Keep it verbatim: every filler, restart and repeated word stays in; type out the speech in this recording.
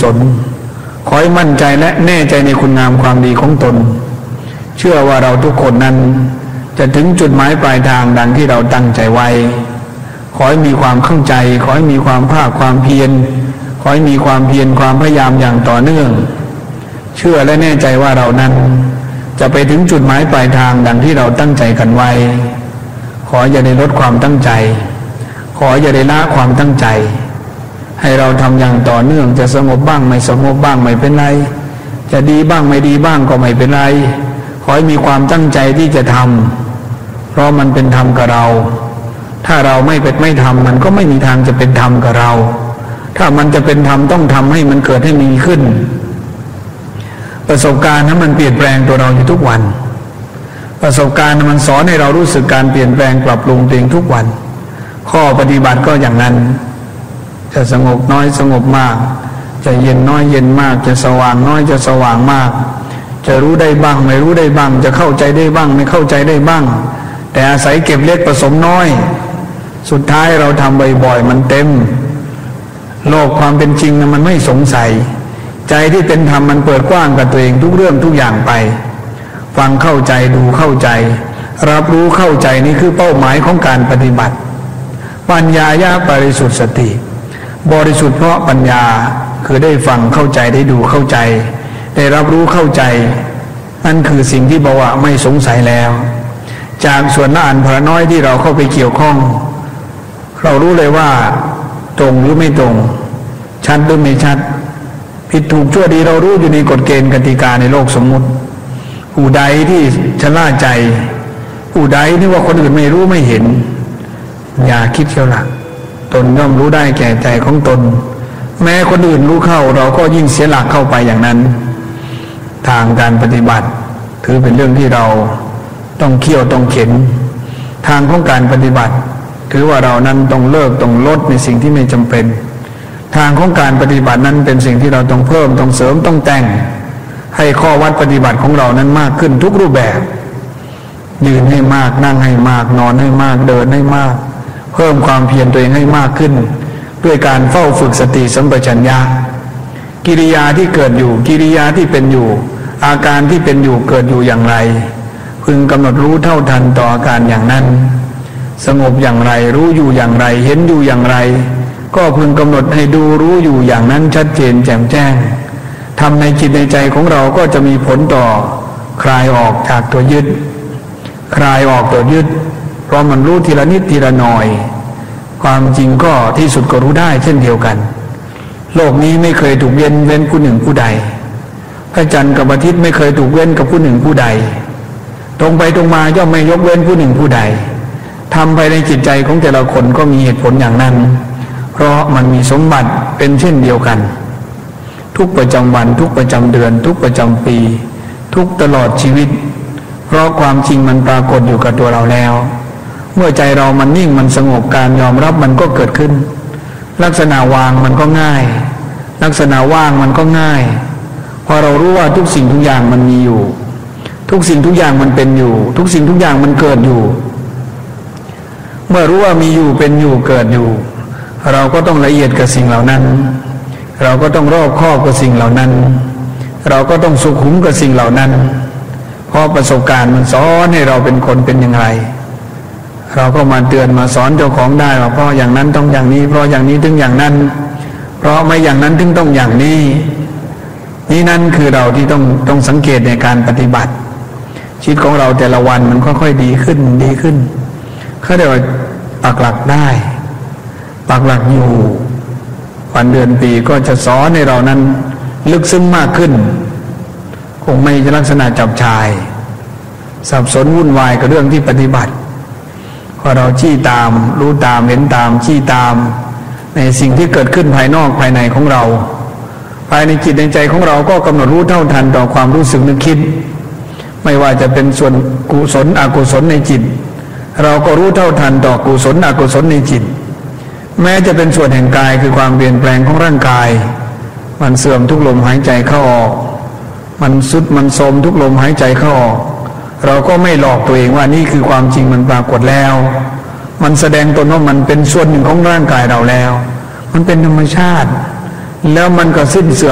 ศลขอให้มั่นใจและแน่ใจในคุณงามความดีของตนเชื่อว่าเราทุกคนนั้นจะถึงจุดหมายปลายทางดังที่เราตั้งใจไว้ขอให้มีความเข้าใจขอให้มีความภาคความเพียรขอให้มีความเพียรความพยายามอย่างต่อเนื่องเชื่อและแน่ใจว่าเรานั้นจะไปถึงจุดหมายปลายทางดังที่เราตั้งใจกันไว้ขออย่าได้ลดความตั้งใจขออย่าได้ละความตั้งใจให้เราทำอย่างต่อเนื่องจะสงบบ้างไม่สงบบ้างไม่เป็นไรจะดีบ้างไม่ดีบ้างก็ไม่เป็นไรขอให้มีความตั้งใจที่จะทำเพราะมันเป็นธรรมกับเราถ้าเราไม่เป็นไม่ทำมันก็ไม่มีทางจะเป็นธรรมกับเราถ้ามันจะเป็นธรรมต้องทำให้มันเกิดให้มีขึ้นประสบการณ์นั้นมันเปลี่ยนแปลงตัวเราอยู่ทุกวันประสบการณ์มันสอนให้เรารู้สึกการเปลี่ยนแปลงปรับปรุงตัวเองทุกวันข้อปฏิบัติก็อย่างนั้นจะสงบน้อยสงบมากจะเย็นน้อยเย็นมากจะสว่างน้อยจะสว่างมากจะรู้ได้บ้างไม่รู้ได้บ้างจะเข้าใจได้บ้างไม่เข้าใจได้บ้างแต่อาศัยเก็บเล็กผสมน้อยสุดท้ายเราทำบ่อยๆมันเต็มโลกความเป็นจริงนะมันไม่สงสัยใจที่เป็นธรรมมันเปิดกว้างกับตัวเองทุกเรื่องทุกอย่างไปฟังเข้าใจดูเข้าใจรับรู้เข้าใจนี่คือเป้าหมายของการปฏิบัติปัญญายะบริสุทธิ์สติบริสุทธิ์เพราะปัญญาคือได้ฟังเข้าใจได้ดูเข้าใจได้รับรู้เข้าใจนั่นคือสิ่งที่บอกว่าไม่สงสัยแล้วจากส่วนละอันพระน้อยที่เราเข้าไปเกี่ยวข้องเรารู้เลยว่าตรงหรือไม่ตรงชัดหรือไม่ชัดผิดถูกชั่วดีเรารู้อยู่ในกฎเกณฑ์กติกาในโลกสมมุติผู้ใดที่ชะล่าใจผู้ใดที่ว่าคนอื่นไม่รู้ไม่เห็นอย่าคิดเชียวหลักตนย่อมรู้ได้แก่ใจของตนแม้คนอื่นรู้เข้าเราก็ยิ่งเสียหลักเข้าไปอย่างนั้นทางการปฏิบัติถือเป็นเรื่องที่เราต้องเคี่ยวต้องเข็นทางของการปฏิบัติถือว่าเรานั้นต้องเลิกต้องลดในสิ่งที่ไม่จำเป็นทางของการปฏิบัตินั้นเป็นสิ่งที่เราต้องเพิ่มต้องเสริมต้องแต่งให้ข้อวัดปฏิบัติของเรานั้นมากขึ้นทุกรูปแบบยืนให้มากนั่งให้มากนอนให้มากเดินให้มากเพิ่มความเพียรตัวเองให้มากขึ้นด้วยการเฝ้าฝึกสติสัมปชัญญะกิริยาที่เกิดอยู่กิริยาที่เป็นอยู่อาการที่เป็นอยู่เกิดอยู่อย่างไรพึงกำหนดรู้เท่าทันต่ออาการอย่างนั้นสงบอย่างไรรู้อยู่อย่างไรเห็นอยู่อย่างไรก็พึงกำหนดให้ดูรู้อยู่อย่างนั้นชัดเจนแจ่มแจ้งทำในจิตในใจของเราก็จะมีผลต่อคลายออกจากตัวยึดคลายออกตัวยึดเพราะมันรู้ทีละนิดทีละหน่อยความจริงก็ที่สุดก็รู้ได้เช่นเดียวกันโลกนี้ไม่เคยถูกเว้นเว้นผู้หนึ่งผู้ใดพระจันทร์กับอาทิตย์ไม่เคยถูกเว้นกับผู้หนึ่งผู้ใดตรงไปตรงมาย่อมไม่ยกเว้นผู้หนึ่งผู้ใดทำไปในจิตใจของแต่ละคนก็มีเหตุผลอย่างนั้นเพราะมันมีสมบัติเป็นเช่นเดียวกันทุกประจำวันทุกประจำเดือนทุกประจำปีทุกตลอดชีวิตเพราะความจริงมันปรากฏอยู่กับตัวเราแล้วเมื่อใจเรามันนิ่งมันสงบการยอมรับมันก็เกิดขึ้นลักษณะวางมันก็ง่ายลักษณะว่างมันก็ง่ายพอเรารู้ว่าทุกสิ่งทุกอย่างมันมีอยู่ทุกสิ่งทุกอย่างมันเป็นอยู่ทุกสิ่งทุกอย่างมันเกิดอยู่เมื่อรู้ว่ามีอยู่เป็นอยู่เกิดอยู่เราก็ต้องละเอียดกับสิ่งเหล่านั้นเราก็ต้องรอบคอบกับสิ่งเหล่านั้นเราก็ต้องสุขุมกับสิ่งเหล่านั้นเพราะประสบการณ์มันสอนให้เราเป็นคนเป็นอย่างไรเราก็มาเตือนมาสอนเจ้าของได้ว่าเพราะอย่างนั้นต้องอย่างนี้เพราะอย่างนี้ถึงอย่างนั้นเพราะไม่อย่างนั้นถึงต้องอย่างนี้นี่นั่นคือเราที่ต้องต้องสังเกตในการปฏิบัติชีวิตของเราแต่ละวันมันค่อยๆดีขึ้นดีขึ้นเขาเรียกว่าปักหลักได้ปักหลักอยู่วันเดือนปีก็จะสอนให้เรานั้นลึกซึ้งมากขึ้นคงไม่จะลักษณะจับชายสับสนวุ่นวายกับเรื่องที่ปฏิบัติพอเราชี้ตามรู้ตามเห็นตามชี้ตามในสิ่งที่เกิดขึ้นภายนอกภายในของเราภายในจิตในใจของเราก็กำหนดรู้เท่าทันต่อความรู้สึกนึกคิดไม่ว่าจะเป็นส่วนกุศลอกุศลในจิตเราก็รู้เท่าทันต่อกุศลอกุศลในจิตแม้จะเป็นส่วนแห่งกายคือความเปลี่ยนแปลงของร่างกายมันเสื่อมทุกลมหายใจเข้าออกมันสุดมันโทรมทุกลมหายใจเข้าออกเราก็ไม่หลอกตัวเองว่านี่คือความจริงมันปรากฏแล้วมันแสดงตนว่ามันเป็นส่วนหนึ่งของร่างกายเราแล้วมันเป็นธรรมชาติแล้วมันก็สิ้นเสื่อม